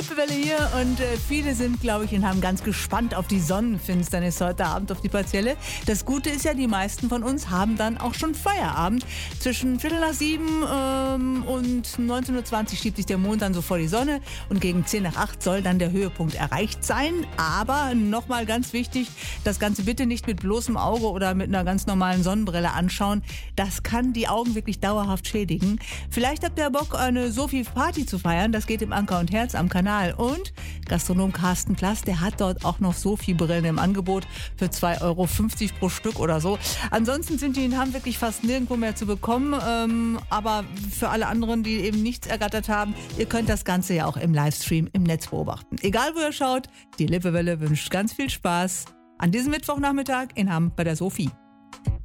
Lippewelle hier und viele sind, glaube ich, und haben ganz gespannt auf die Sonnenfinsternis heute Abend, auf die partielle. Das Gute ist ja, die meisten von uns haben dann auch schon Feierabend. Zwischen 6:45 und 19:20 Uhr schiebt sich der Mond dann so vor die Sonne und gegen 7:50 soll dann der Höhepunkt erreicht sein. Aber nochmal ganz wichtig, das Ganze bitte nicht mit bloßem Auge oder mit einer ganz normalen Sonnenbrille anschauen. Das kann die Augen wirklich dauerhaft schädigen. Vielleicht habt ihr Bock, eine Sophie-Party zu feiern. Das geht im Anker und Herz am Kanal. Und Gastronom Carsten Klass, der hat dort auch noch Sophie-Brillen im Angebot für 2,50 € pro Stück oder so. Ansonsten sind die in Hamm wirklich fast nirgendwo mehr zu bekommen. Aber für alle anderen, die eben nichts ergattert haben, ihr könnt das Ganze ja auch im Livestream im Netz beobachten. Egal, wo ihr schaut, die Lippewelle wünscht ganz viel Spaß an diesem Mittwochnachmittag in Hamm bei der Sophie.